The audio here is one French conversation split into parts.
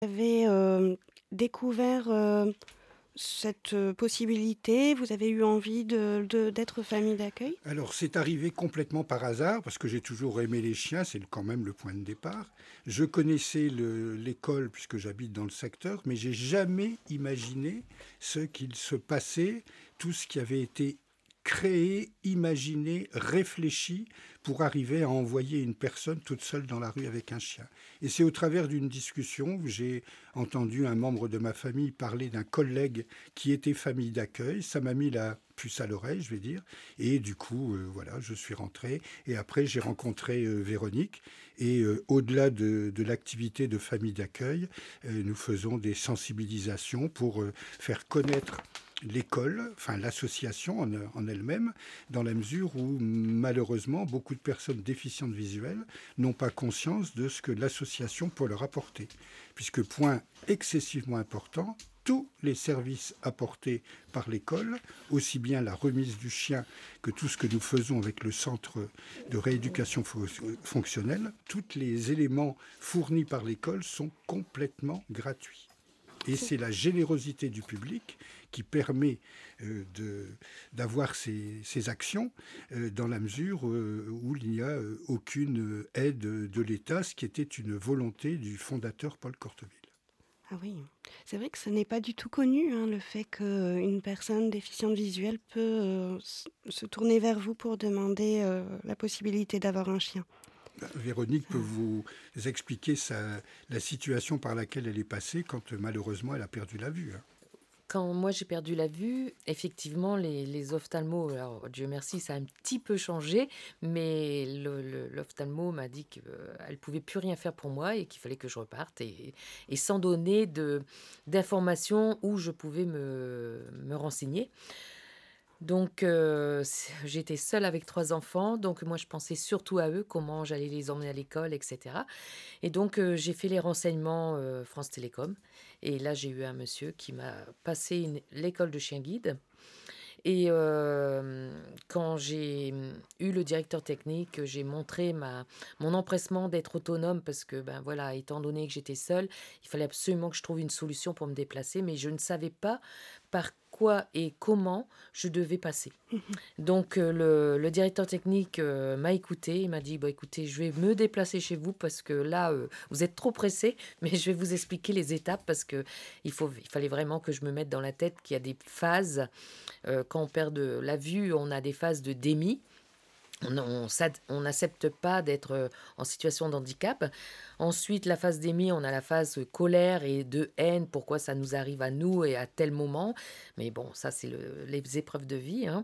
Vous avez, découvert, cette, possibilité? Vous avez eu envie d'être famille d'accueil? Alors, c'est arrivé complètement par hasard, parce que j'ai toujours aimé les chiens, c'est quand même le point de départ. Je connaissais l'école, puisque j'habite dans le secteur, mais j'ai jamais imaginé ce qu'il se passait, tout ce qui avait été créé, imaginé, réfléchi pour arriver à envoyer une personne toute seule dans la rue avec un chien. Et c'est au travers d'une discussion où j'ai entendu un membre de ma famille parler d'un collègue qui était famille d'accueil. Ça m'a mis la puce à l'oreille, je vais dire. Et du coup, voilà, je suis rentré. Et après, j'ai rencontré Véronique. Et au-delà de l'activité de famille d'accueil, nous faisons des sensibilisations pour faire connaître l'école, enfin l'association en elle-même, dans la mesure où malheureusement beaucoup de personnes déficientes visuelles n'ont pas conscience de ce que l'association peut leur apporter. Puisque point excessivement important, tous les services apportés par l'école, aussi bien la remise du chien que tout ce que nous faisons avec le centre de rééducation fonctionnelle, tous les éléments fournis par l'école sont complètement gratuits. Et C'est c'est la générosité du public qui permet d'avoir ces actions dans la mesure où il n'y a aucune aide de l'État, ce qui était une volonté du fondateur Paul Corteville. Ah oui, c'est vrai que ce n'est pas du tout connu, hein, le fait qu'une personne déficiente visuelle peut, se tourner vers vous pour demander, la possibilité d'avoir un chien. Véronique Ça peut vous expliquer la situation par laquelle elle est passée quand malheureusement elle a perdu la vue, hein. Quand moi j'ai perdu la vue, effectivement, les ophtalmos, alors Dieu merci, ça a un petit peu changé, mais l'ophtalmo m'a dit qu'elle pouvait plus rien faire pour moi et qu'il fallait que je reparte et sans donner d'informations où je pouvais me renseigner. Donc, j'étais seule avec 3 enfants, donc moi je pensais surtout à eux, comment j'allais les emmener à l'école et cetera. Et donc, j'ai fait les renseignements, France Télécom et là, j'ai eu un monsieur qui m'a passé l'école de chien guide et quand j'ai, eu le directeur technique, j'ai montré mon empressement d'être autonome parce que, ben, voilà, étant donné que j'étais seule, il fallait absolument que je trouve une solution pour me déplacer, mais je ne savais pas par quoi et comment je devais passer. Donc le directeur technique, m'a écoutée. Il m'a dit: «Bah, écoutez, je vais me déplacer chez vous parce que là, vous êtes trop pressé, mais je vais vous expliquer les étapes parce que il fallait vraiment que je me mette dans la tête qu'il y a des phases, quand on perd de la vue, on a des phases de déni. On n'accepte pas d'être, en situation de handicap. Ensuite, la phase d'émis, on a la phase, colère et de haine, pourquoi ça nous arrive à nous et à tel moment. Mais bon, ça, c'est les épreuves de vie, hein.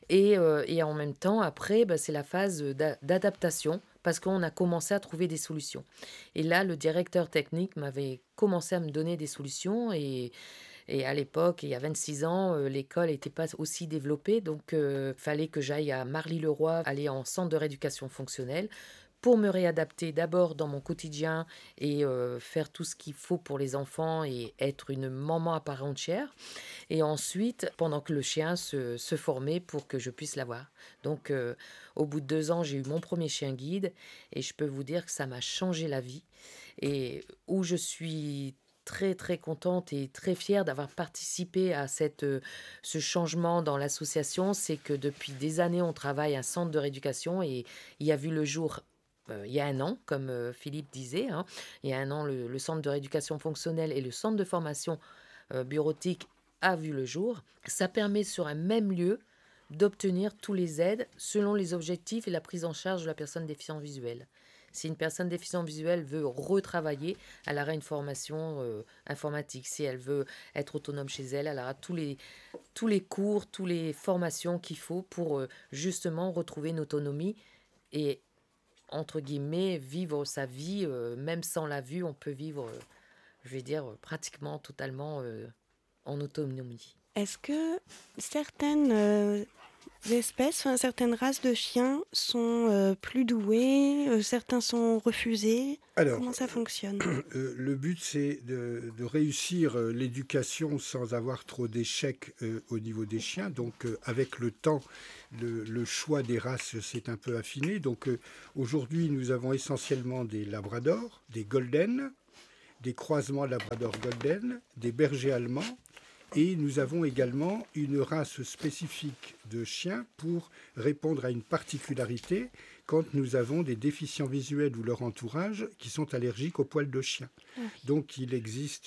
Et en même temps, après, bah, c'est la phase, d'adaptation parce qu'on a commencé à trouver des solutions. Et là, le directeur technique m'avait commencé à me donner des solutions et à l'époque, il y a 26 ans, l'école n'était pas aussi développée, donc fallait que j'aille à Marly-le-Roi, aller en centre de rééducation fonctionnelle pour me réadapter d'abord dans mon quotidien et faire tout ce qu'il faut pour les enfants et être une maman à part entière. Et ensuite, pendant que le chien se formait pour que je puisse l'avoir. Donc au bout de 2 ans, j'ai eu mon premier chien guide et je peux vous dire que ça m'a changé la vie et où je suis très, très contente et très fière d'avoir participé à ce changement dans l'association. C'est que depuis des années, on travaille à un centre de rééducation et il a vu le jour, il y a 1 an, comme, Philippe disait, hein. Il y a 1 an, le centre de rééducation fonctionnelle et le centre de formation, bureautique a vu le jour. Ça permet sur un même lieu d'obtenir tous les aides selon les objectifs et la prise en charge de la personne déficiente visuelle. Si une personne déficiente visuelle veut retravailler, elle aura une formation informatique. Si elle veut être autonome chez elle, elle aura tous les cours, toutes les formations qu'il faut pour justement retrouver une autonomie et, entre guillemets, vivre sa vie, même sans la vue, on peut vivre, je vais dire, pratiquement totalement en autonomie. Est-ce que certaines, espèces, enfin certaines races de chiens sont, plus douées, certains sont refusés? Alors, Comment ça fonctionne? le but, c'est de réussir l'éducation sans avoir trop d'échecs au niveau des chiens. Donc, avec le temps, le choix des races s'est un peu affiné. Donc, aujourd'hui, nous avons essentiellement des labradors, des golden, des croisements Labrador Golden, des bergers allemands. Et nous avons également une race spécifique de chiens pour répondre à une particularité quand nous avons des déficients visuels ou leur entourage qui sont allergiques aux poils de chien. Donc il existe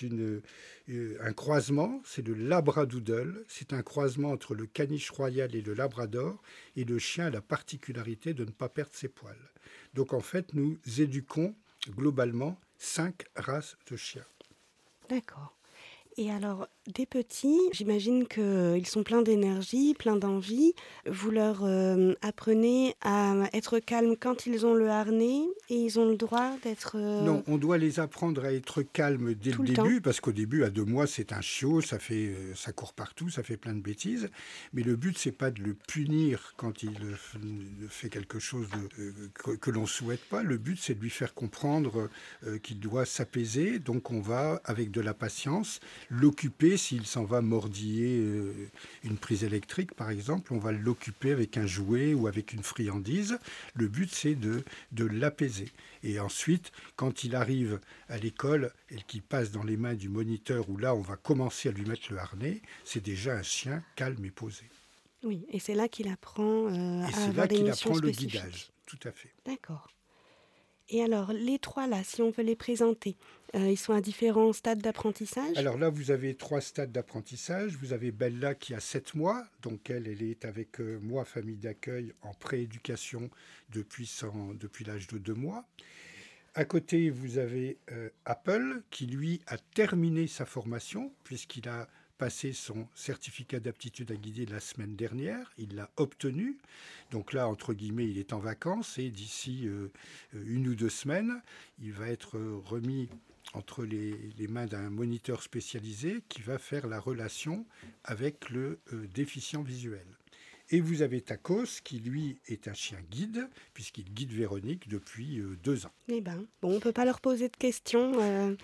un croisement, c'est le labradoodle, c'est un croisement entre le caniche royal et le labrador, et le chien a la particularité de ne pas perdre ses poils. Donc en fait, nous éduquons globalement 5 races de chiens. D'accord. Et alors, des petits, j'imagine qu'ils sont pleins d'énergie, pleins d'envie. Vous leur apprenez à être calmes quand ils ont le harnais et ils ont le droit d'être Non, on doit les apprendre à être calmes dès le tout le temps. début, parce qu'au début, à 2 mois, c'est un chiot, ça court partout, ça fait plein de bêtises. Mais le but, c'est pas de le punir quand il fait quelque chose que l'on souhaite pas. Le but, c'est de lui faire comprendre qu'il doit s'apaiser. Donc, on va, avec de la patience, l'occuper s'il s'en va mordiller une prise électrique, par exemple. On va l'occuper avec un jouet ou avec une friandise. Le but, c'est de l'apaiser. Et ensuite, quand il arrive à l'école et qu'il passe dans les mains du moniteur, où là, on va commencer à lui mettre le harnais, c'est déjà un chien calme et posé. Oui, et c'est là qu'il apprend Et à c'est avoir là des qu'il missions apprend le spécifiques. guidage. Tout à fait. D'accord. Et alors, les trois là, si on veut les présenter, ils sont à différents stades d'apprentissage. Alors là, vous avez 3 stades d'apprentissage. Vous avez Bella qui a 7 mois. Donc elle est avec moi, famille d'accueil, en prééducation depuis l'âge de 2 mois. À côté, vous avez Apple qui, lui, a terminé sa formation puisqu'il a passé son certificat d'aptitude à guider la semaine dernière. Il l'a obtenu. Donc là, entre guillemets, il est en vacances et d'ici 1 ou 2 semaines, il va être remis entre les mains d'un moniteur spécialisé qui va faire la relation avec le déficient visuel. Et vous avez Tacos, qui lui est un chien guide, puisqu'il guide Véronique depuis 2 ans. Eh ben, bon, on ne peut pas leur poser de questions.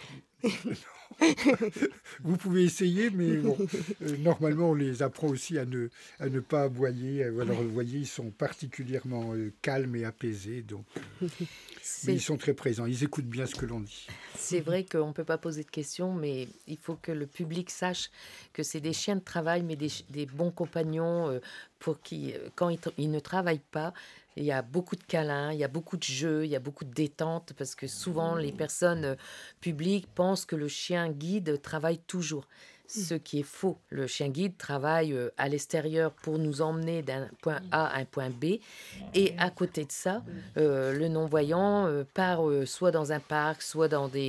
Vous pouvez essayer, mais bon, normalement, on les apprend aussi à ne pas aboyer. Alors, vous voyez, ils sont particulièrement calmes et apaisés, donc, mais ils sont très présents. Ils écoutent bien ce que l'on dit. C'est vrai qu'on ne peut pas poser de questions, mais il faut que le public sache que c'est des chiens de travail, mais des bons compagnons pour qui, quand ils ne travaillent pas, il y a beaucoup de câlins, il y a beaucoup de jeux, il y a beaucoup de détente, parce que souvent les personnes publiques pensent que le chien guide travaille toujours. Ce qui est faux. Le chien guide travaille à l'extérieur pour nous emmener d'un point A à un point B. Et à côté de ça, le non-voyant part soit dans un parc, soit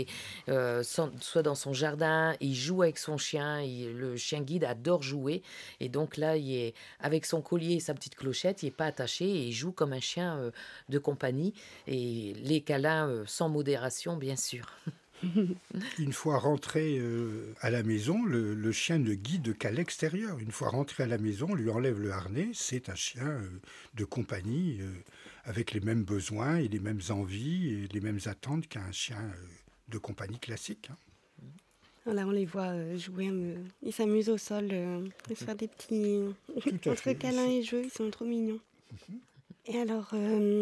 soit dans son jardin. Il joue avec son chien. Le chien guide adore jouer. Et donc là, il est avec son collier et sa petite clochette. Il n'est pas attaché et il joue comme un chien de compagnie. Et les câlins sans modération, bien sûr. Une fois rentré à la maison, le chien ne guide qu'à l'extérieur. Une fois rentré à la maison, on lui enlève le harnais. C'est un chien de compagnie avec les mêmes besoins et les mêmes envies et les mêmes attentes qu'un chien de compagnie classique. Là, on les voit jouer. Ils s'amusent au sol, ils se font des petits entre câlins et jeux. Ils sont trop mignons. Et alors,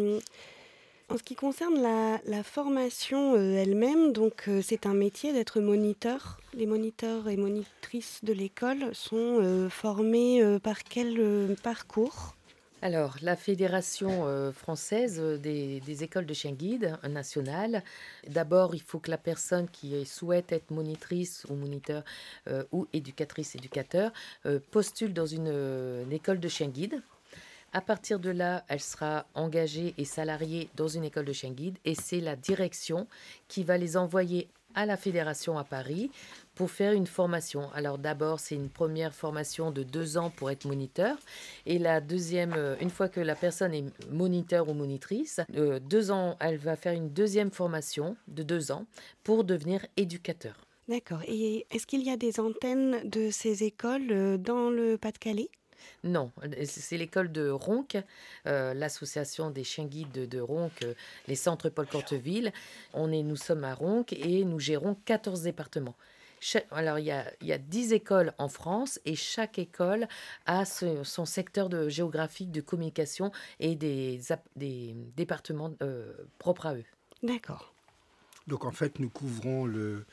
en ce qui concerne la formation elle-même, donc c'est un métier d'être moniteur. Les moniteurs et monitrices de l'école sont formés par quel parcours? Alors, la Fédération française des écoles de chiens guides nationale, d'abord, il faut que la personne qui souhaite être monitrice ou moniteur ou éducatrice, éducateur, postule dans une école de chiens guides. À partir de là, elle sera engagée et salariée dans une école de chiens guides et c'est la direction qui va les envoyer à la fédération à Paris pour faire une formation. Alors d'abord, c'est une première formation de 2 ans pour être moniteur et la deuxième, une fois que la personne est moniteur ou monitrice, 2 ans, elle va faire une deuxième formation de 2 ans pour devenir éducateur. D'accord. Et est-ce qu'il y a des antennes de ces écoles dans le Pas-de-Calais? Non, c'est l'école de Ronc, l'association des chiens guides de Ronc, les centres Paul Courteville. Nous sommes à Ronc et nous gérons 14 départements. Alors, il y a 10 écoles en France et chaque école a son secteur géographique de communication et des départements propres à eux. D'accord. Donc en fait, nous couvrons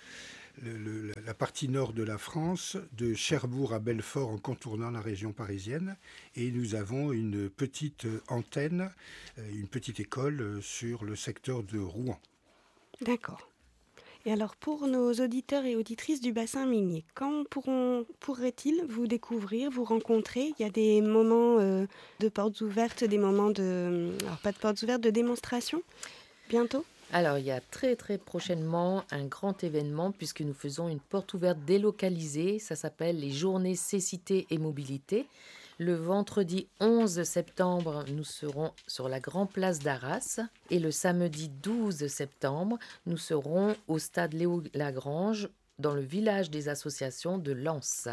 la partie nord de la France, de Cherbourg à Belfort en contournant la région parisienne. Et nous avons une petite antenne, une petite école sur le secteur de Rouen. D'accord. Et alors pour nos auditeurs et auditrices du bassin minier, quand pourraient-ils vous découvrir, vous rencontrer? Il y a des moments de portes ouvertes, des moments alors pas de portes ouvertes, de démonstration bientôt? Alors, il y a très très prochainement un grand événement puisque nous faisons une porte ouverte délocalisée. Ça s'appelle les Journées Cécité et Mobilité. Le vendredi 11 septembre, nous serons sur la Grand Place d'Arras. Et le samedi 12 septembre, nous serons au stade Léo Lagrange, dans le village des associations de Lens.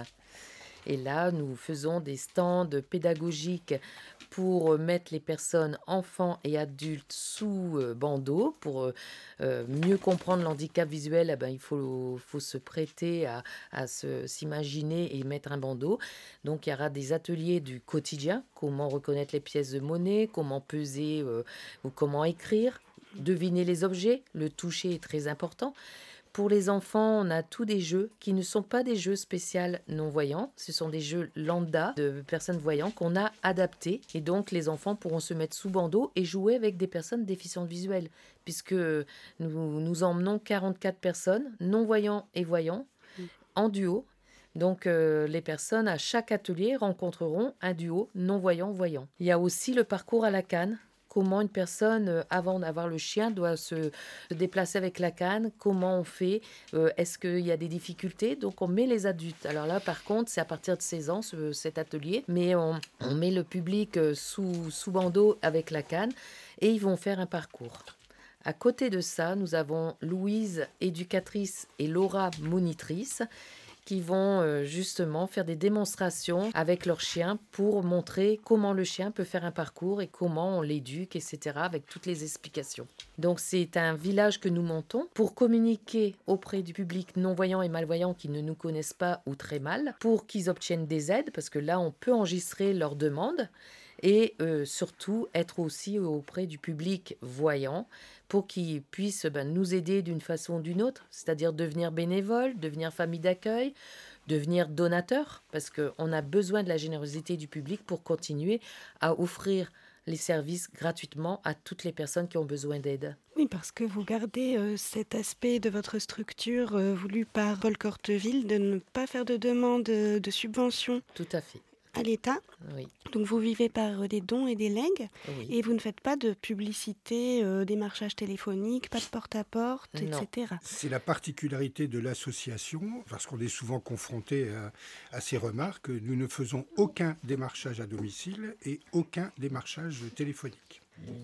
Et là, nous faisons des stands pédagogiques pour mettre les personnes, enfants et adultes, sous bandeau. Pour mieux comprendre l'handicap visuel, il faut se prêter à s'imaginer et mettre un bandeau. Donc, il y aura des ateliers du quotidien, comment reconnaître les pièces de monnaie, comment peser ou comment écrire, deviner les objets. Le toucher est très important. Pour les enfants, on a tous des jeux qui ne sont pas des jeux spéciaux non-voyants. Ce sont des jeux lambda de personnes voyantes qu'on a adaptés. Et donc, les enfants pourront se mettre sous bandeau et jouer avec des personnes déficientes visuelles. Puisque nous emmenons 44 personnes, non-voyants et voyants, en duo. Donc, les personnes à chaque atelier rencontreront un duo non-voyant-voyant. Il y a aussi le parcours à la canne. Comment une personne, avant d'avoir le chien, doit se déplacer avec la canne, comment on fait, est-ce qu'il y a des difficultés? Donc on met les adultes. Alors là, par contre, c'est à partir de 16 ans, cet atelier, mais on met le public sous bandeau avec la canne et ils vont faire un parcours. À côté de ça, nous avons Louise, éducatrice, et Laura, monitrice, qui vont justement faire des démonstrations avec leur chien pour montrer comment le chien peut faire un parcours et comment on l'éduque, etc., avec toutes les explications. Donc c'est un village que nous montons pour communiquer auprès du public non-voyant et malvoyant qui ne nous connaissent pas ou très mal, pour qu'ils obtiennent des aides, parce que là on peut enregistrer leurs demandes, et surtout être aussi auprès du public voyant pour qu'ils puissent nous aider d'une façon ou d'une autre, c'est-à-dire devenir bénévole, devenir famille d'accueil, devenir donateur, parce qu'on a besoin de la générosité du public pour continuer à offrir les services gratuitement à toutes les personnes qui ont besoin d'aide. Oui, parce que vous gardez cet aspect de votre structure voulu par Paul Corteville de ne pas faire de demande de subvention. Tout à fait. À l'État. Oui. Donc vous vivez par des dons et des legs, Oui. et vous ne faites pas de publicité, démarchage téléphonique, pas de porte-à-porte, Non. etc. C'est la particularité de l'association, parce qu'on est souvent confronté à ces remarques. Nous ne faisons aucun démarchage à domicile et aucun démarchage téléphonique.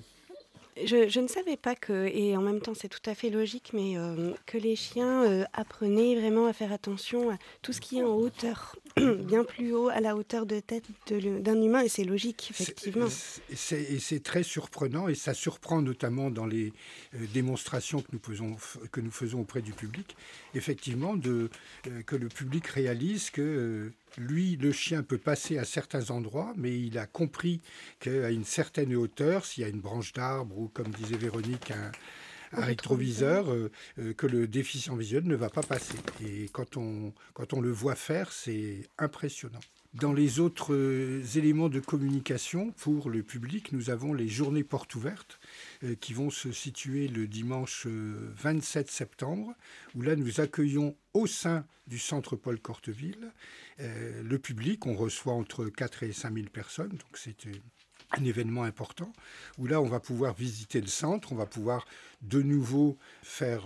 Je ne savais pas que, et en même temps c'est tout à fait logique, mais que les chiens apprenaient vraiment à faire attention à tout ce qui est en hauteur, bien plus haut, à la hauteur de tête d'un humain, et c'est logique, effectivement. C'est très surprenant, et ça surprend notamment dans les démonstrations que nous faisons auprès du public, effectivement, que le public réalise que lui, le chien peut passer à certains endroits, mais il a compris qu'à une certaine hauteur, s'il y a une branche d'arbre ou, comme disait Véronique, un rétroviseur, que le déficient visuel ne va pas passer. Et quand on le voit faire, c'est impressionnant. Dans les autres éléments de communication pour le public, nous avons les journées portes ouvertes qui vont se situer le dimanche 27 septembre, où là nous accueillons au sein du centre Paul Corteville le public. On reçoit entre 4 et 5 000 personnes, donc c'est un événement important, où là on va pouvoir visiter le centre, on va pouvoir de nouveau faire...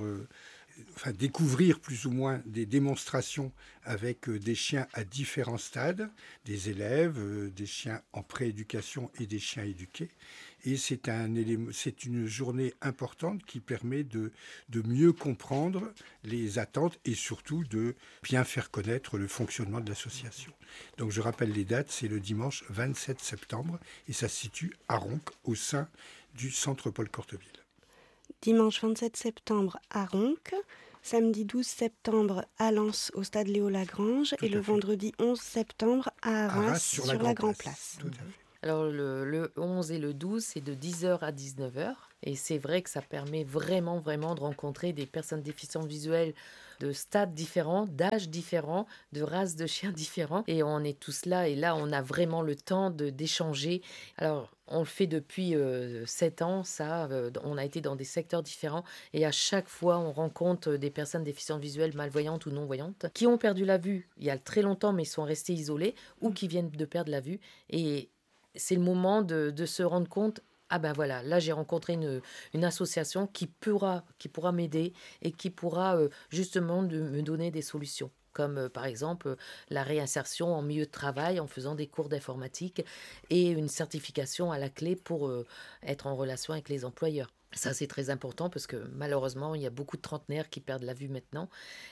découvrir plus ou moins des démonstrations avec des chiens à différents stades, des élèves, des chiens en prééducation et des chiens éduqués. Et c'est une journée importante qui permet de mieux comprendre les attentes et surtout de bien faire connaître le fonctionnement de l'association. Donc je rappelle les dates, c'est le dimanche 27 septembre et ça se situe à Ronques, au sein du centre Paul Corteville. Dimanche 27 septembre à Ronques, samedi 12 septembre à Lens au stade Léo Lagrange et le vendredi 11 septembre à Arras sur la Grand Place. Tout à fait. Alors le 11 et le 12, c'est de 10h à 19h. Et c'est vrai que ça permet vraiment, vraiment de rencontrer des personnes déficientes visuelles de stades différents, d'âges différents, de races de chiens différents. Et on est tous là. Et là, on a vraiment le temps d'échanger. Alors, on le fait depuis 7 ans, ça. On a été dans des secteurs différents. Et à chaque fois, on rencontre des personnes déficientes visuelles, malvoyantes ou non-voyantes, qui ont perdu la vue il y a très longtemps, mais sont restés isolés, ou qui viennent de perdre la vue. Et c'est le moment de se rendre compte, ah ben voilà, là j'ai rencontré une association qui pourra m'aider et qui pourra justement me donner des solutions. Comme par exemple la réinsertion en milieu de travail en faisant des cours d'informatique et une certification à la clé pour être en relation avec les employeurs. Ça, c'est très important parce que malheureusement, il y a beaucoup de trentenaires qui perdent la vue maintenant.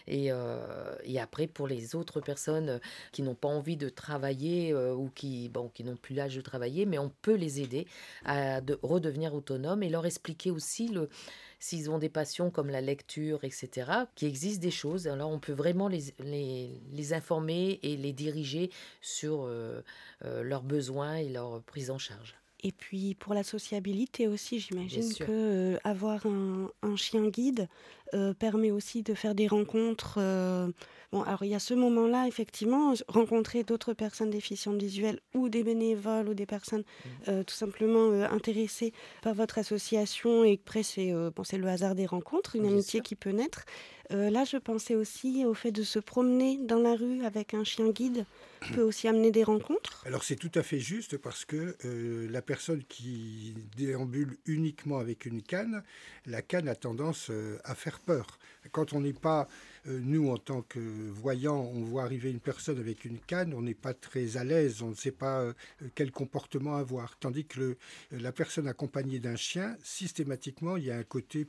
Et après, pour les autres personnes qui n'ont pas envie de travailler ou qui n'ont plus l'âge de travailler, mais on peut les aider à redevenir autonomes et leur expliquer aussi s'ils ont des passions comme la lecture, etc., qu'il existe des choses. Alors, on peut vraiment les informer et les diriger sur leurs besoins et leur prise en charge. Et puis pour la sociabilité aussi, Bien j'imagine sûr. que avoir un chien guide permet aussi de faire des rencontres. Bon, alors il y a ce moment-là, effectivement, rencontrer d'autres personnes déficientes visuelles ou des bénévoles ou des personnes tout simplement intéressées par votre association. Et après, c'est le hasard des rencontres, une Bien amitié sûr. qui peut naître. Là, je pensais aussi au fait de se promener dans la rue avec un chien guide peut aussi amener des rencontres. Alors c'est tout à fait juste parce que la personne qui déambule uniquement avec une canne, la canne a tendance à faire peur. Quand on n'est pas, nous en tant que voyants, on voit arriver une personne avec une canne, on n'est pas très à l'aise, on ne sait pas quel comportement avoir. Tandis que la personne accompagnée d'un chien, systématiquement, il y a un côté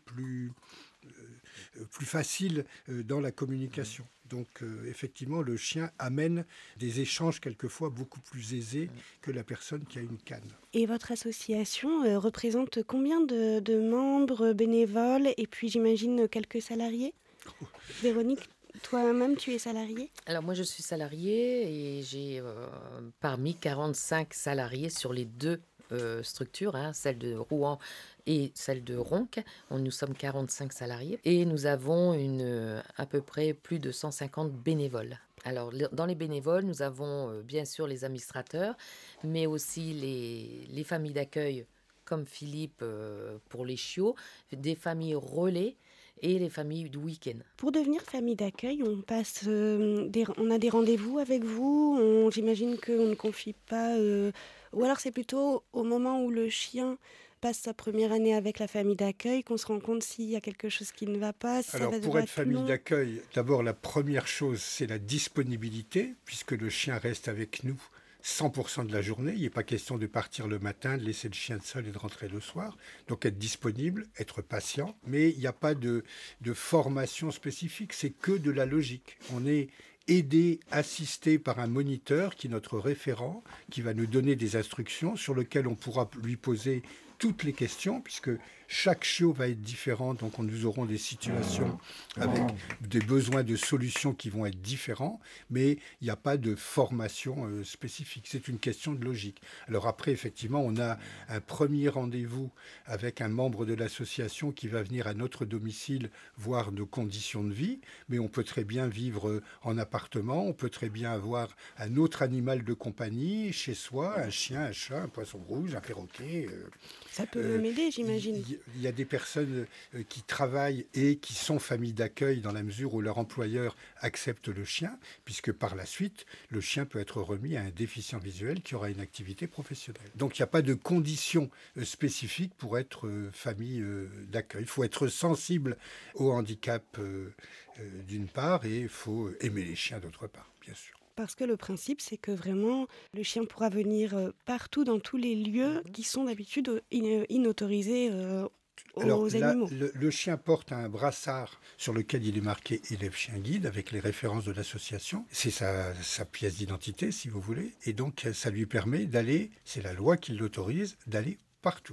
plus facile dans la communication. Donc effectivement, le chien amène des échanges quelquefois beaucoup plus aisés que la personne qui a une canne. Et votre association représente combien de membres bénévoles et puis j'imagine quelques salariés? Véronique, toi-même tu es salariée? Alors moi je suis salariée et j'ai parmi 45 salariés sur les deux structures, celle de Rouen et celle de Ronc. Nous sommes 45 salariés et nous avons à peu près plus de 150 bénévoles. Alors dans les bénévoles, nous avons bien sûr les administrateurs, mais aussi les familles d'accueil comme Philippe pour les chiots, des familles relais et les familles du week-end. Pour devenir famille d'accueil, on a des rendez-vous avec vous. J'imagine qu'on ne confie pas. Ou alors c'est plutôt au moment où le chien passe sa première année avec la famille d'accueil qu'on se rend compte s'il y a quelque chose qui ne va pas, si ça Alors va pour durer être plus famille long. d'accueil, d'abord la première chose, c'est la disponibilité, puisque le chien reste avec nous 100% de la journée. Il n'est pas question de partir le matin, de laisser le chien seul et de rentrer le soir. Donc être disponible, être patient. Mais il n'y a pas de formation spécifique, c'est que de la logique. On est aidé, assisté par un moniteur qui est notre référent, qui va nous donner des instructions sur lesquelles on pourra lui poser toutes les questions, puisque chaque chiot va être différent, donc nous aurons des situations avec des besoins de solutions qui vont être différents, mais il n'y a pas de formation spécifique. C'est une question de logique. Alors après, effectivement, on a un premier rendez-vous avec un membre de l'association qui va venir à notre domicile voir nos conditions de vie, mais on peut très bien vivre en appartement, on peut très bien avoir un autre animal de compagnie chez soi, un chien, un chat, un poisson rouge, un perroquet. Ça peut m'aider, j'imagine. Il y a des personnes qui travaillent et qui sont familles d'accueil dans la mesure où leur employeur accepte le chien, puisque par la suite, le chien peut être remis à un déficient visuel qui aura une activité professionnelle. Donc il n'y a pas de conditions spécifiques pour être famille d'accueil. Il faut être sensible au handicap d'une part et il faut aimer les chiens d'autre part, bien sûr. Parce que le principe, c'est que vraiment, le chien pourra venir partout dans tous les lieux qui sont d'habitude inautorisés Alors, aux animaux. le chien porte un brassard sur lequel il est marqué élève chien guide avec les références de l'association. C'est sa pièce d'identité, si vous voulez. Et donc, ça lui permet d'aller, c'est la loi qui l'autorise, d'aller partout.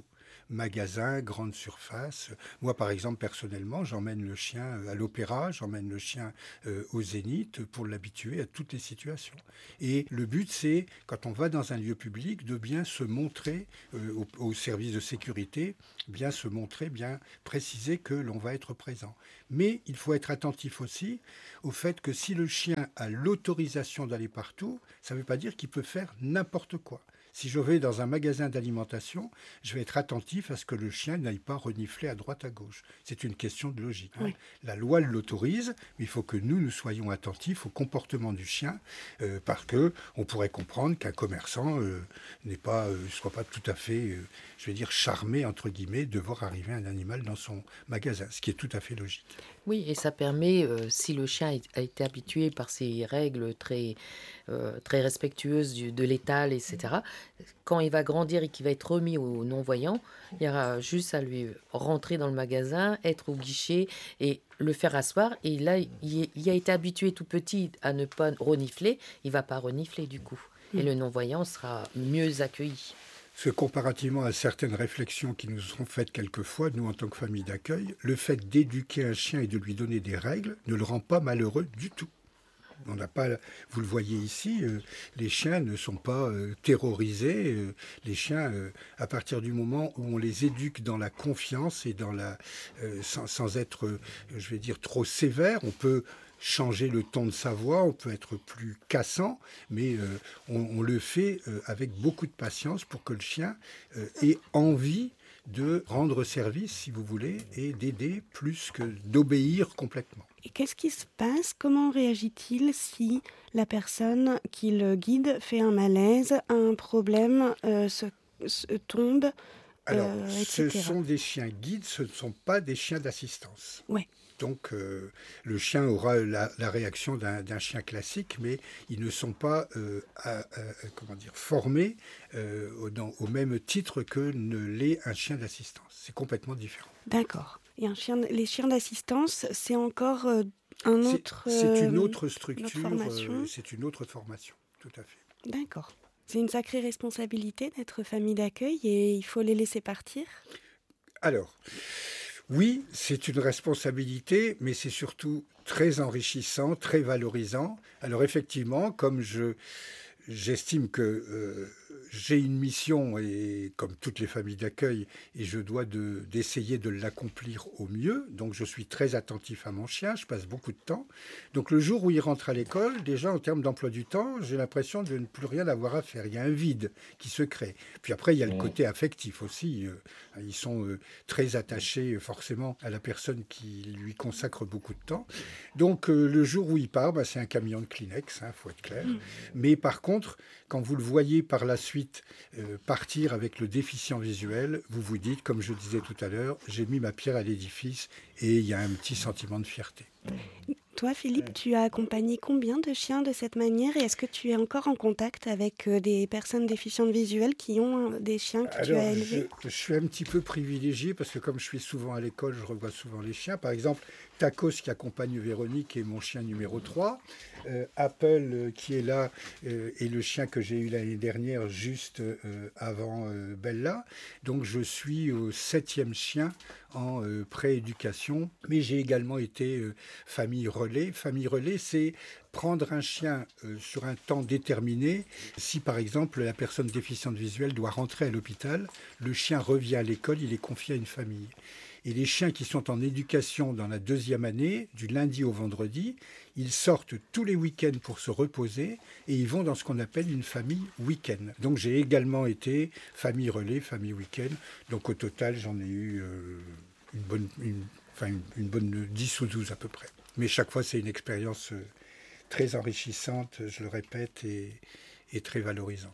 magasins, grandes surfaces. Moi, par exemple, personnellement, j'emmène le chien à l'opéra, j'emmène le chien au Zénith pour l'habituer à toutes les situations. Et le but, c'est, quand on va dans un lieu public, de bien se montrer au service de sécurité, bien se montrer, bien préciser que l'on va être présent. Mais il faut être attentif aussi au fait que si le chien a l'autorisation d'aller partout, ça ne veut pas dire qu'il peut faire n'importe quoi. Si je vais dans un magasin d'alimentation, je vais être attentif à ce que le chien n'aille pas renifler à droite à gauche. C'est une question de logique. Oui. La loi l'autorise, mais il faut que nous soyons attentifs au comportement du chien, parce que on pourrait comprendre qu'un commerçant soit pas tout à fait, je vais dire, charmé, entre guillemets, de voir arriver un animal dans son magasin, ce qui est tout à fait logique. Oui, et ça permet, si le chien a été habitué par ces règles très respectueuses de l'étal, etc., quand il va grandir et qu'il va être remis aux non-voyants, il y aura juste à lui rentrer dans le magasin, être au guichet et le faire asseoir. Et là, il a été habitué tout petit à ne pas renifler, il ne va pas renifler du coup. Et le non-voyant sera mieux accueilli. Parce que comparativement à certaines réflexions qui nous sont faites quelquefois, nous en tant que famille d'accueil, le fait d'éduquer un chien et de lui donner des règles ne le rend pas malheureux du tout. On n'a pas, vous le voyez ici, les chiens ne sont pas terrorisés. Les chiens, à partir du moment où on les éduque dans la confiance et sans être, je vais dire, trop sévère, on peut changer le ton de sa voix, on peut être plus cassant, mais on le fait avec beaucoup de patience pour que le chien ait envie de rendre service, si vous voulez, et d'aider plus que d'obéir complètement. Et qu'est-ce qui se passe? Comment réagit-il si la personne qui le guide fait un malaise, a un problème, tombe, Alors, ce etc. sont des chiens guides, ce ne sont pas des chiens d'assistance. Ouais. Donc, le chien aura la réaction d'un chien classique, mais ils ne sont pas formés au même titre que ne l'est un chien d'assistance. C'est complètement différent. D'accord. Et les chiens d'assistance, c'est encore un autre... C'est une autre structure, formation. C'est une autre formation, tout à fait. D'accord. C'est une sacrée responsabilité d'être famille d'accueil et il faut les laisser partir? Alors, oui, c'est une responsabilité, mais c'est surtout très enrichissant, très valorisant. Alors effectivement, comme j'estime que j'ai une mission, et comme toutes les familles d'accueil, et je dois d'essayer de l'accomplir au mieux. Donc je suis très attentif à mon chien, je passe beaucoup de temps. Donc le jour où il rentre à l'école, déjà en termes d'emploi du temps, j'ai l'impression de ne plus rien avoir à faire. Il y a un vide qui se crée. Puis après, il y a le côté affectif aussi. Ils sont très attachés forcément à la personne qui lui consacre beaucoup de temps. Donc le jour où il part, c'est un camion de Kleenex, faut être clair. Mais par contre, quand vous le voyez par la suite partir avec le déficient visuel, vous vous dites, comme je disais tout à l'heure, j'ai mis ma pierre à l'édifice et il y a un petit sentiment de fierté. Toi, Philippe, tu as accompagné combien de chiens de cette manière et est-ce que tu es encore en contact avec des personnes déficientes visuelles qui ont des chiens que tu as élevés? Je suis un petit peu privilégié parce que comme je suis souvent à l'école, je revois souvent les chiens. Par exemple, Tacos qui accompagne Véronique est mon chien numéro 3. Apple qui est là est le chien que j'ai eu l'année dernière juste avant Bella. Donc je suis au 7e chien en prééducation. Mais j'ai également été famille relais. Famille relais, c'est prendre un chien sur un temps déterminé. Si par exemple la personne déficiente visuelle doit rentrer à l'hôpital, le chien revient à l'école, il est confié à une famille. Et les chiens qui sont en éducation dans la 2e année, du lundi au vendredi, ils sortent tous les week-ends pour se reposer et ils vont dans ce qu'on appelle une famille week-end. Donc j'ai également été famille relais, famille week-end. Donc au total, j'en ai eu une bonne 10 ou 12 à peu près. Mais chaque fois, c'est une expérience très enrichissante, je le répète, et très valorisante.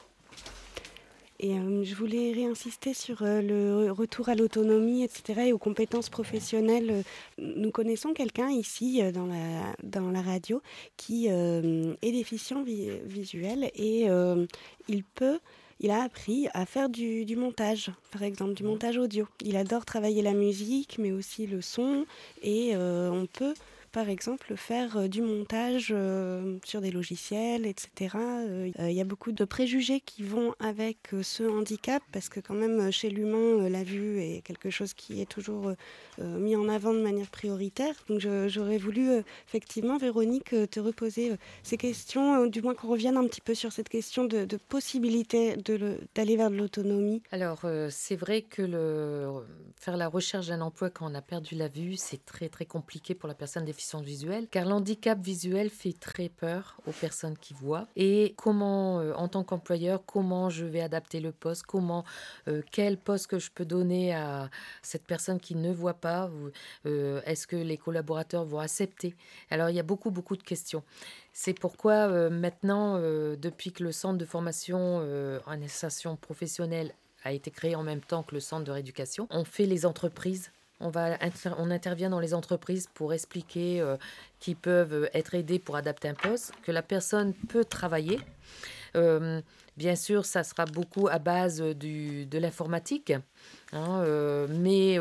Et je voulais réinsister sur le retour à l'autonomie, etc., et aux compétences professionnelles. Nous connaissons quelqu'un ici dans la radio qui est déficient visuel et il a appris à faire du montage, par exemple, du montage audio. Il adore travailler la musique, mais aussi le son, et on peut par exemple, faire du montage sur des logiciels, etc. Il y a beaucoup de préjugés qui vont avec ce handicap, parce que quand même, chez l'humain, la vue est quelque chose qui est toujours mis en avant de manière prioritaire. Donc j'aurais voulu, effectivement, Véronique, te reposer ces questions, du moins qu'on revienne un petit peu sur cette question de possibilité d'aller vers de l'autonomie. Alors, c'est vrai que faire la recherche d'un emploi quand on a perdu la vue, c'est très très compliqué pour la personne déficiente visuelle, car l'handicap visuel fait très peur aux personnes qui voient. Et comment, en tant qu'employeur, comment je vais adapter le poste, quel poste que je peux donner à cette personne qui ne voit pas, ou est-ce que les collaborateurs vont accepter? Alors, il y a beaucoup beaucoup de questions. C'est pourquoi maintenant, depuis que le centre de formation en insertion professionnelle a été créé en même temps que le centre de rééducation, on fait les entreprises. On intervient dans les entreprises pour expliquer qu'ils peuvent être aidés pour adapter un poste, que la personne peut travailler. Bien sûr, ça sera beaucoup à base de l'informatique, hein, mais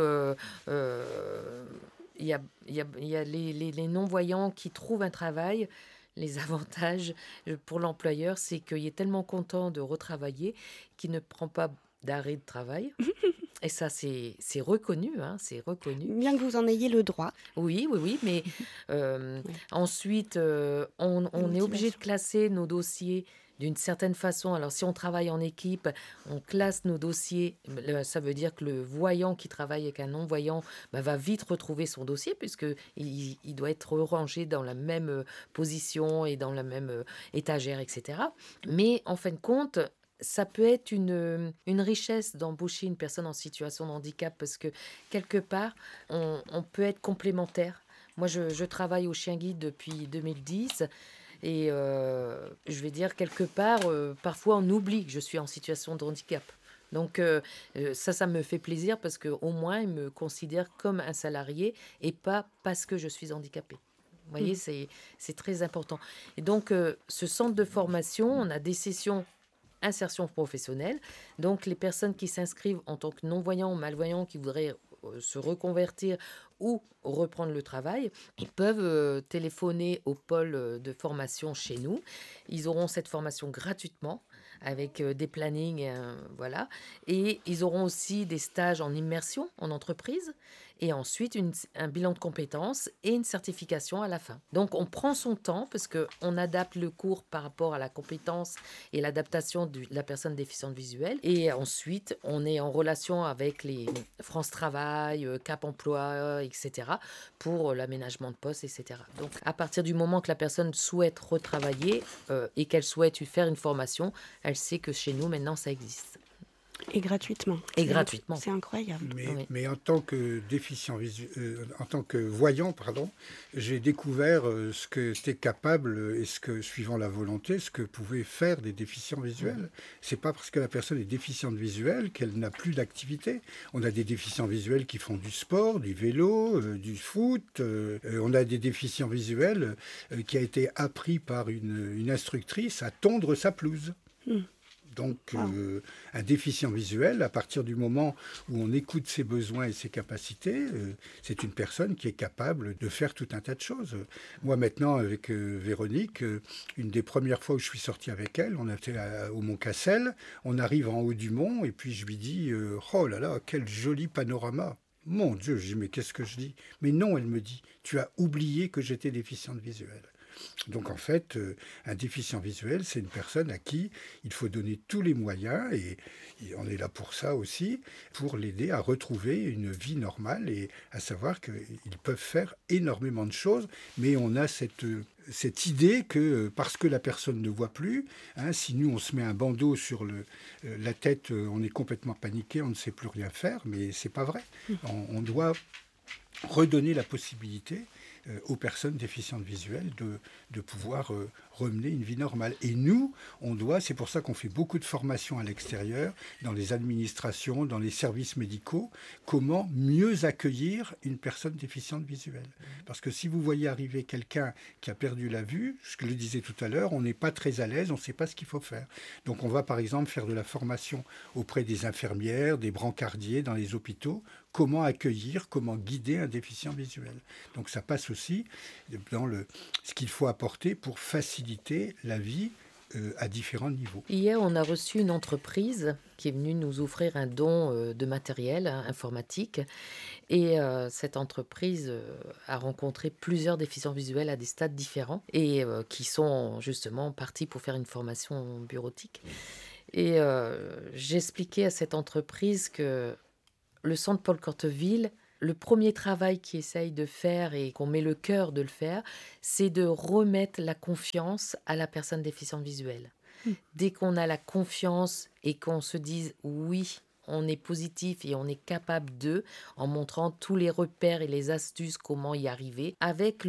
il y a les non-voyants qui trouvent un travail. Les avantages pour l'employeur, c'est qu'il est tellement content de retravailler qu'il ne prend pas d'arrêt de travail. Et ça, c'est reconnu, hein, c'est reconnu. Bien que vous en ayez le droit. Oui, mais ensuite, on est obligé de classer nos dossiers d'une certaine façon. Alors, si on travaille en équipe, on classe nos dossiers. Ça veut dire que le voyant qui travaille avec un non-voyant va vite retrouver son dossier, puisqu'il doit être rangé dans la même position et dans la même étagère, etc. Mais en fin de compte, ça peut être une richesse d'embaucher une personne en situation de handicap, parce que quelque part, on peut être complémentaire. Moi, je travaille au Chien Guide depuis 2010. Et je vais dire, quelque part, parfois on oublie que je suis en situation de handicap. Donc ça me fait plaisir, parce qu'au moins ils me considèrent comme un salarié et pas parce que je suis handicapée. Vous voyez, c'est très important. Et donc ce centre de formation, on a des sessions insertion professionnelle. Donc les personnes qui s'inscrivent en tant que non-voyants ou malvoyants, qui voudraient se reconvertir ou reprendre le travail, ils peuvent téléphoner au pôle de formation chez nous. Ils auront cette formation gratuitement, avec des plannings, voilà. Et ils auront aussi des stages en immersion en entreprise, et ensuite un bilan de compétences et une certification à la fin. Donc on prend son temps, parce qu'on adapte le cours par rapport à la compétence et l'adaptation de la personne déficiente visuelle. Et ensuite, on est en relation avec les France Travail, Cap Emploi, etc. pour l'aménagement de poste, etc. Donc à partir du moment que la personne souhaite retravailler et qu'elle souhaite faire une formation, elle sait que chez nous, maintenant, ça existe. Et gratuitement. Gratuitement. C'est incroyable. Mais en tant que en tant que voyant, j'ai découvert ce que était capable et suivant la volonté, ce que pouvaient faire des déficients visuels. C'est pas parce que la personne est déficiente visuelle qu'elle n'a plus d'activité. On a des déficients visuels qui font du sport, du vélo, du foot. On a des déficients visuels qui a été appris par une instructrice à tondre sa pelouse. Donc, un déficient visuel, à partir du moment où on écoute ses besoins et ses capacités, c'est une personne qui est capable de faire tout un tas de choses. Moi, maintenant, avec Véronique, une des premières fois où je suis sorti avec elle, on était au Mont Cassel, on arrive en haut du mont, et puis je lui dis « Oh là là, quel joli panorama !» Mon Dieu, je dis « Mais qu'est-ce que je dis ?» Mais non, elle me dit « Tu as oublié que j'étais déficiente visuelle. » Donc en fait, un déficient visuel, c'est une personne à qui il faut donner tous les moyens, et on est là pour ça aussi, pour l'aider à retrouver une vie normale, et à savoir qu'ils peuvent faire énormément de choses, mais on a cette idée que parce que la personne ne voit plus, si nous on se met un bandeau sur la tête, on est complètement paniqué, on ne sait plus rien faire, mais c'est pas vrai. On doit redonner la possibilité aux personnes déficientes visuelles de pouvoir remener une vie normale. Et nous, c'est pour ça qu'on fait beaucoup de formations à l'extérieur, dans les administrations, dans les services médicaux, comment mieux accueillir une personne déficiente visuelle. Parce que si vous voyez arriver quelqu'un qui a perdu la vue, ce que je le disais tout à l'heure, on n'est pas très à l'aise, on ne sait pas ce qu'il faut faire. Donc on va par exemple faire de la formation auprès des infirmières, des brancardiers dans les hôpitaux. comment accueillir, comment guider un déficient visuel. Donc ça passe aussi dans ce qu'il faut apporter pour faciliter la vie à différents niveaux. Hier, on a reçu une entreprise qui est venue nous offrir un don de matériel informatique. Et cette entreprise a rencontré plusieurs déficients visuels à des stades différents et qui sont justement partis pour faire une formation bureautique. Et j'expliquais à cette entreprise que le centre Paul Corteville, le premier travail qu'il essaye de faire et qu'on met le cœur de le faire, c'est de remettre la confiance à la personne déficiente visuelle. Dès qu'on a la confiance et qu'on se dise oui, on est positif et on est capable en montrant tous les repères et les astuces, comment y arriver, avec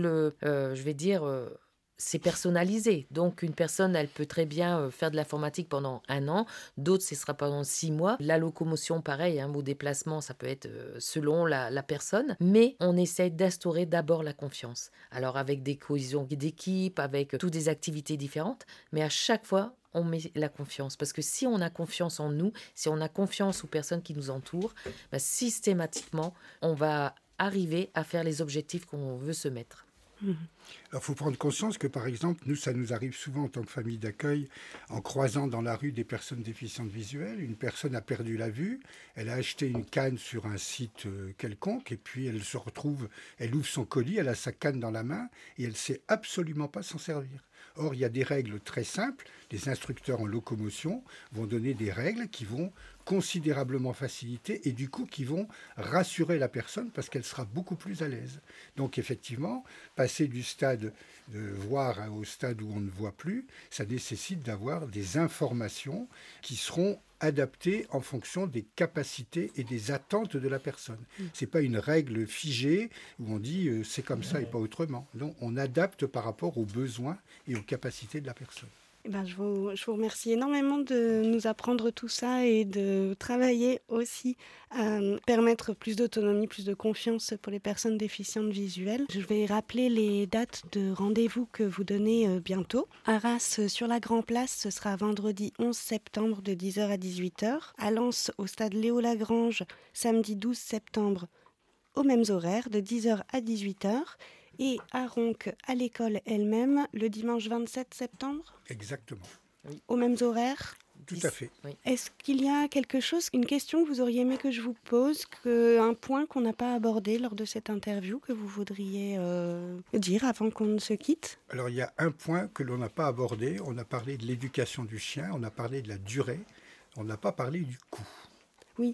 c'est personnalisé. Donc, une personne, elle peut très bien faire de l'informatique pendant 1 an. D'autres, ce sera pendant 6 mois. La locomotion, pareil, au déplacement, ça peut être selon la personne. Mais on essaie d'instaurer d'abord la confiance. Alors, avec des cohésions d'équipe, avec toutes des activités différentes. Mais à chaque fois, on met la confiance. Parce que si on a confiance en nous, si on a confiance aux personnes qui nous entourent, systématiquement, on va arriver à faire les objectifs qu'on veut se mettre. Alors, il faut prendre conscience que, par exemple, nous, ça nous arrive souvent en tant que famille d'accueil, en croisant dans la rue des personnes déficientes visuelles. Une personne a perdu la vue, elle a acheté une canne sur un site quelconque, et puis elle se retrouve, elle ouvre son colis, elle a sa canne dans la main, et elle ne sait absolument pas s'en servir. Or, il y a des règles très simples. Les instructeurs en locomotion vont donner des règles qui vont considérablement faciliter et du coup qui vont rassurer la personne parce qu'elle sera beaucoup plus à l'aise. Donc effectivement, passer du stade de voir au stade où on ne voit plus, ça nécessite d'avoir des informations qui seront adaptées en fonction des capacités et des attentes de la personne. C'est pas une règle figée où on dit c'est comme ça et pas autrement. Non, on adapte par rapport aux besoins et aux capacités de la personne. Je vous remercie énormément de nous apprendre tout ça et de travailler aussi à permettre plus d'autonomie, plus de confiance pour les personnes déficientes visuelles. Je vais rappeler les dates de rendez-vous que vous donnez bientôt. À Arras, sur la Grand Place, ce sera vendredi 11 septembre de 10h à 18h. À Lens, au stade Léo Lagrange, samedi 12 septembre, aux mêmes horaires, de 10h à 18h. Et à Ronques, à l'école elle-même, le dimanche 27 septembre ? Exactement. Aux mêmes horaires ? Tout à fait. Oui. Est-ce qu'il y a quelque chose, une question que vous auriez aimé que je vous pose, un point qu'on n'a pas abordé lors de cette interview, que vous voudriez dire avant qu'on ne se quitte ? Alors, il y a un point que l'on n'a pas abordé. On a parlé de l'éducation du chien, on a parlé de la durée, on n'a pas parlé du coût. Oui.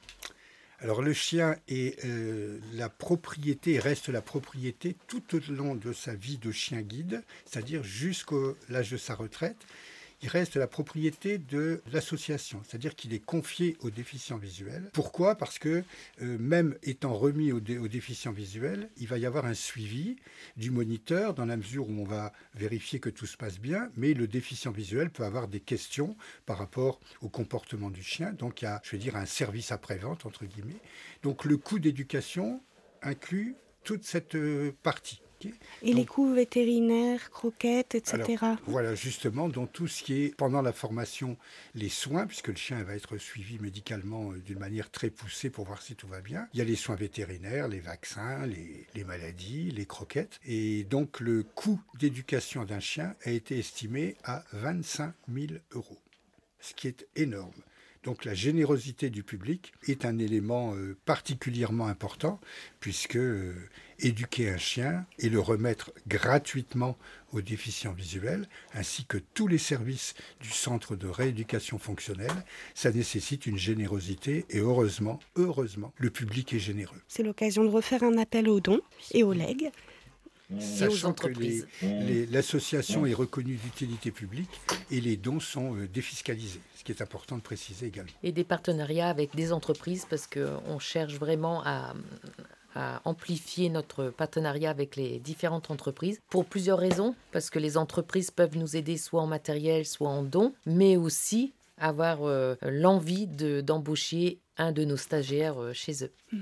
Alors le chien est la propriété, reste la propriété tout au long de sa vie de chien guide, c'est-à-dire jusqu'à l'âge de sa retraite. Il reste la propriété de l'association, c'est-à-dire qu'il est confié aux déficients visuels. Pourquoi ? Parce que même étant remis aux déficients visuels, il va y avoir un suivi du moniteur dans la mesure où on va vérifier que tout se passe bien, mais le déficient visuel peut avoir des questions par rapport au comportement du chien. Donc il y a, un service après-vente, entre guillemets. Donc le coût d'éducation inclut toute cette partie. Et donc, les coûts vétérinaires, croquettes, etc. Alors, voilà, justement, dans tout ce qui est, pendant la formation, les soins, puisque le chien va être suivi médicalement d'une manière très poussée pour voir si tout va bien. Il y a les soins vétérinaires, les vaccins, les maladies, les croquettes. Et donc, le coût d'éducation d'un chien a été estimé à 25 000 €, ce qui est énorme. Donc la générosité du public est un élément particulièrement important puisque éduquer un chien et le remettre gratuitement aux déficients visuels, ainsi que tous les services du centre de rééducation fonctionnelle, ça nécessite une générosité et heureusement, le public est généreux. C'est l'occasion de refaire un appel aux dons et aux legs. Sachant que l'association est reconnue d'utilité publique et les dons sont défiscalisés, ce qui est important de préciser également. Et des partenariats avec des entreprises parce qu'on cherche vraiment à amplifier notre partenariat avec les différentes entreprises pour plusieurs raisons, parce que les entreprises peuvent nous aider soit en matériel, soit en dons, mais aussi avoir l'envie d'embaucher un de nos stagiaires chez eux.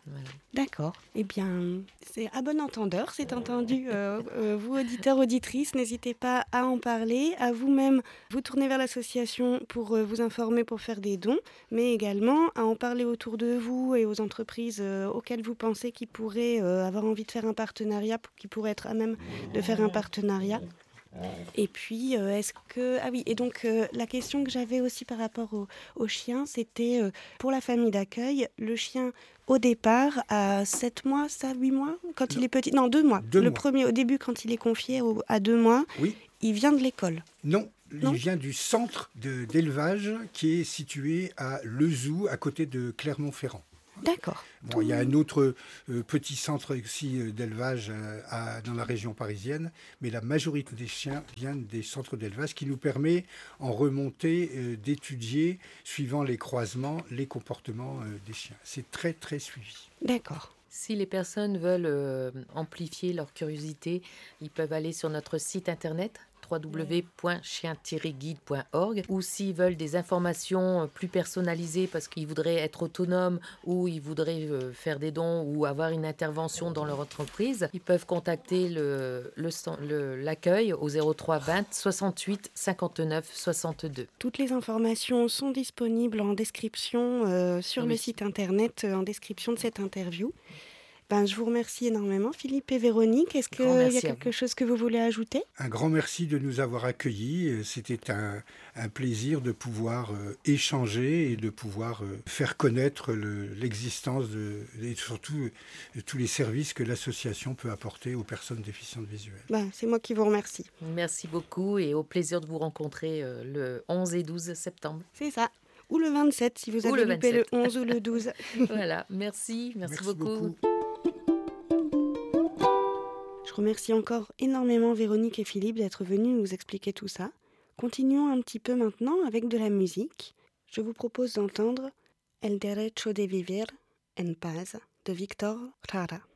Voilà. D'accord. Eh bien, c'est à bon entendeur, c'est entendu. Vous, auditeurs, auditrices, n'hésitez pas à en parler, à vous-même vous tourner vers l'association pour vous informer, pour faire des dons, mais également à en parler autour de vous et aux entreprises auxquelles vous pensez qui pourraient avoir envie de faire un partenariat, qui pourraient être à même de faire un partenariat. Et puis, est-ce que... Ah oui, et donc la question que j'avais aussi par rapport au chien, c'était pour la famille d'accueil, le chien, au départ, à 7 mois, ça, 8 mois, quand il est petit? Non, 2 mois. 2 Le mois. premier, au début, quand il est confié à 2 mois, Oui, il vient de l'école. non, Non il vient du centre d'élevage qui est situé à Lezoux, à côté de Clermont-Ferrand. D'accord. Bon, il y a un autre petit centre aussi d'élevage dans la région parisienne, mais la majorité des chiens viennent des centres d'élevage qui nous permet en remontée d'étudier, suivant les croisements, les comportements des chiens. C'est très très suivi. D'accord. Si les personnes veulent amplifier leur curiosité, ils peuvent aller sur notre site internet www.chien-guide.org, ou s'ils veulent des informations plus personnalisées parce qu'ils voudraient être autonomes ou ils voudraient faire des dons ou avoir une intervention dans leur entreprise, ils peuvent contacter l'accueil au 03 20 68 59 62. Toutes les informations sont disponibles en description sur le site internet, en description de cette interview. Ben, je vous remercie énormément, Philippe et Véronique. Est-ce qu'il y a quelque chose que vous voulez ajouter? Un grand merci de nous avoir accueillis. C'était un plaisir de pouvoir échanger et de pouvoir faire connaître l'existence et surtout tous les services que l'association peut apporter aux personnes déficientes visuelles. Ben, c'est moi qui vous remercie. Merci beaucoup et au plaisir de vous rencontrer le 11 et 12 septembre. C'est ça. Ou le 27, si vous avez loupé le 11 ou le 12. Voilà, merci beaucoup. Je remercie encore énormément Véronique et Philippe d'être venus nous expliquer tout ça. Continuons un petit peu maintenant avec de la musique. Je vous propose d'entendre El derecho de vivir en paz de Víctor Jara.